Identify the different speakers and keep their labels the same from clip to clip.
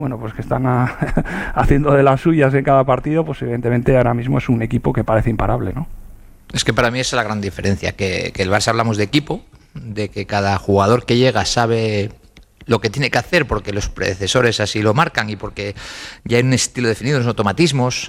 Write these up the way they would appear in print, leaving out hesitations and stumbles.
Speaker 1: bueno, pues que están haciendo de las suyas en cada partido, pues evidentemente ahora mismo es un equipo que parece imparable, ¿no?
Speaker 2: Es que para mí esa es la gran diferencia, que el Barça hablamos de equipo, de que cada jugador que llega sabe lo que tiene que hacer porque los predecesores así lo marcan y porque ya hay un estilo definido, unos automatismos.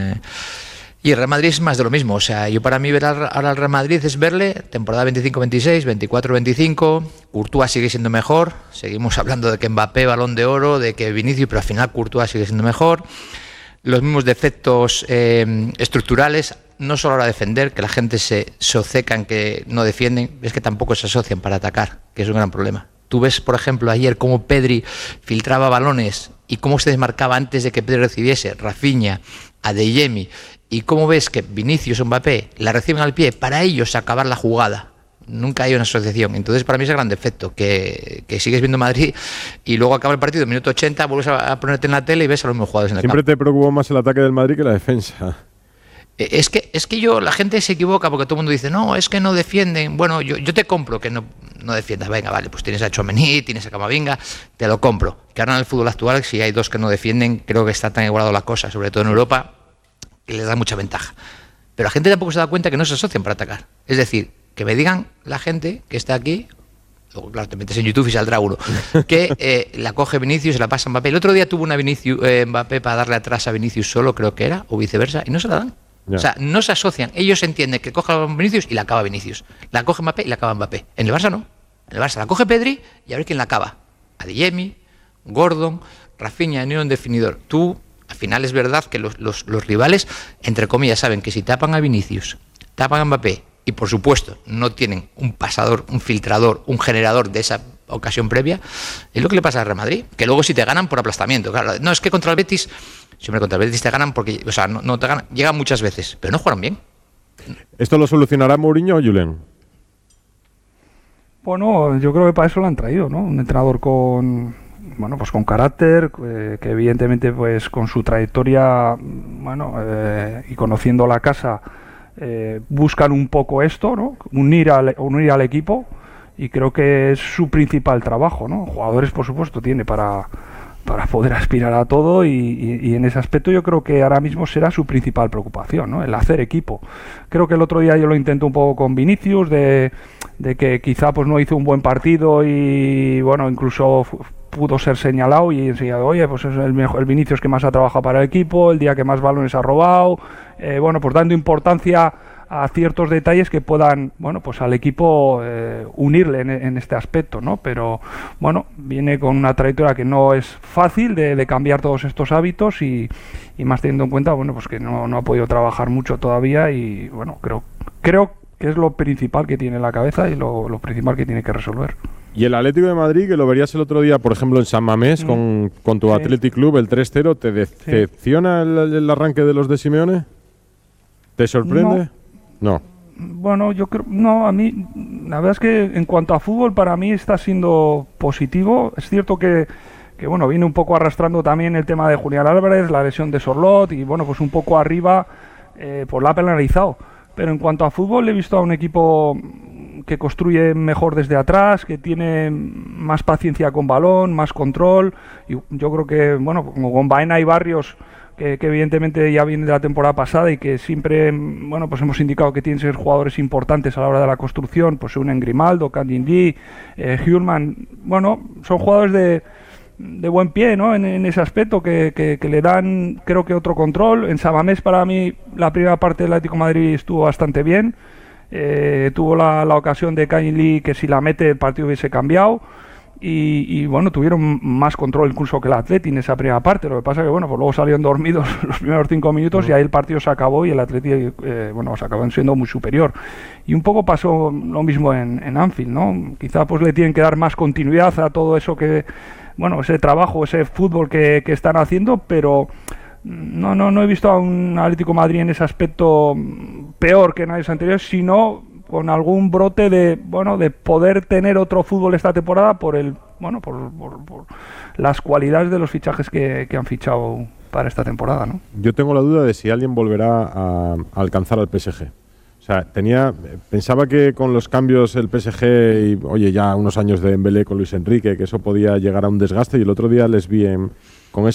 Speaker 2: Y el Real Madrid es más de lo mismo. O sea, yo para mí ver ahora al Real Madrid es verle temporada 25-26, 24-25, Courtois sigue siendo mejor, seguimos hablando de que Mbappé, Balón de Oro, de que Vinicius, pero al final Courtois sigue siendo mejor. Los mismos defectos estructurales, no solo a la hora de defender, que la gente se obceca en que no defienden, es que tampoco se asocian para atacar, que es un gran problema. Tú ves, por ejemplo, ayer cómo Pedri filtraba balones y cómo se desmarcaba antes de que Pedri recibiese, Rafinha, Adeyemi, y cómo ves que Vinicius o Mbappé la reciben al pie para ellos acabar la jugada. Nunca hay una asociación. Entonces para mí es el gran defecto, que sigues viendo Madrid y luego acaba el partido, minuto 80, vuelves a ponerte en la tele y ves a los mismos jugadores en el campo.
Speaker 3: Siempre te preocupó más el ataque del Madrid que la defensa.
Speaker 2: Es que la gente se equivoca porque todo el mundo dice, no, es que no defienden. Bueno, yo te compro que no defiendas. Venga, vale, pues tienes a Tchouaméni, tienes a Camavinga, te lo compro. Que ahora en el fútbol actual, si hay dos que no defienden, creo que está tan igualado la cosa, sobre todo en Europa, que les da mucha ventaja. Pero la gente tampoco se da cuenta que no se asocian para atacar. Es decir, que me digan la gente que está aquí, luego claro, te metes en YouTube y saldrá uno, que la coge Vinicius y la pasa a Mbappé. El otro día tuvo una Mbappé para darle atrás a Vinicius solo, creo que era, o viceversa, y no se la dan. Ya. O sea, no se asocian. Ellos entienden que coge a Vinicius y la acaba Vinicius. La coge Mbappé y la acaba Mbappé. En el Barça no. En el Barça la coge Pedri y a ver quién la acaba. Adeyemi, Gordon, Rafinha, ni un definidor. Tú, al final es verdad que los rivales, entre comillas, saben que si tapan a Vinicius, tapan a Mbappé y por supuesto no tienen un pasador, un filtrador, un generador de esa ocasión previa, es lo que le pasa al Real Madrid. Que luego si te ganan por aplastamiento. Claro, no, es que contra el Betis... Siempre contra el Betis te ganan porque, o sea, no te ganan, llegan muchas veces, pero no juegan bien.
Speaker 3: ¿Esto lo solucionará Mourinho o Julen?
Speaker 1: Bueno, yo creo que para eso lo han traído, ¿no? Un entrenador con carácter, que evidentemente pues con su trayectoria, y conociendo la casa, buscan un poco esto, ¿no? Unir al equipo, y creo que es su principal trabajo, ¿no? Jugadores, por supuesto, tiene para poder aspirar a todo y en ese aspecto yo creo que ahora mismo será su principal preocupación, ¿no? El hacer equipo. Creo que el otro día yo lo intenté un poco con Vinicius, de que quizá pues no hizo un buen partido y bueno, incluso pudo ser señalado y enseñado, oye, pues es el Vinicius que más ha trabajado para el equipo, el día que más balones ha robado, pues dando importancia a ciertos detalles que puedan, pues al equipo unirle en este aspecto, ¿no? Pero bueno, viene con una trayectoria que no es fácil de cambiar todos estos hábitos y más teniendo en cuenta, pues que no ha podido trabajar mucho todavía y bueno, creo que es lo principal que tiene en la cabeza y lo principal que tiene que resolver.
Speaker 3: Y el Atlético de Madrid, que lo verías el otro día, por ejemplo, en San Mamés, con tu Athletic Club, el 3-0, ¿te decepciona el arranque de los de Simeone? ¿Te sorprende? No.
Speaker 1: Bueno, yo creo... No, a mí... La verdad es que en cuanto a fútbol, para mí está siendo positivo. Es cierto que viene un poco arrastrando también el tema de Julián Álvarez, la lesión de Sorlot, y pues un poco arriba pues la ha penalizado. Pero en cuanto a fútbol, he visto a un equipo que construye mejor desde atrás, que tiene más paciencia con balón, más control, y yo creo que, como con Baena y Barrios, que evidentemente ya viene de la temporada pasada y que siempre, pues hemos indicado que tienen que ser jugadores importantes a la hora de la construcción, pues se unen Grimaldo, Kang-in Lee, Hjulman, son jugadores de buen pie, ¿no? En ese aspecto que le dan, creo que otro control. En San Mamés, para mí, la primera parte del Atlético de Madrid estuvo bastante bien. Tuvo la ocasión de Kang-in Lee, que si la mete el partido hubiese cambiado. Y tuvieron más control incluso que el Atleti en esa primera parte. Lo que pasa que pues luego salieron dormidos los primeros 5 minutos y ahí el partido se acabó y el Atleti se acabó siendo muy superior. Y un poco pasó lo mismo en Anfield, ¿no? Quizá pues le tienen que dar más continuidad a todo eso que, ese trabajo, ese fútbol que están haciendo, pero no he visto a un Atlético de Madrid en ese aspecto peor que en años anteriores, sino con algún brote de poder tener otro fútbol esta temporada por las cualidades de los fichajes que han fichado para esta temporada, ¿no?
Speaker 3: Yo tengo la duda de si alguien volverá a alcanzar al PSG. O sea, pensaba que con los cambios el PSG y, oye, ya unos años de Dembélé con Luis Enrique, que eso podía llegar a un desgaste, y el otro día les vi con